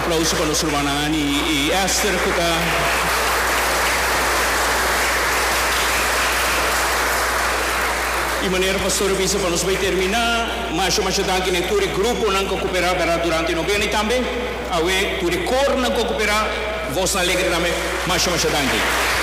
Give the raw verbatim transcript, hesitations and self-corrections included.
aplauso para nossa irmã Anne e Esther que está. E maneira pastor visa para nós vai terminar, mas eu acho que nem todo grupo não cooperar durante o novembro e também, a ver, todo cor não cooperar, vos alegre também, mas eu acho que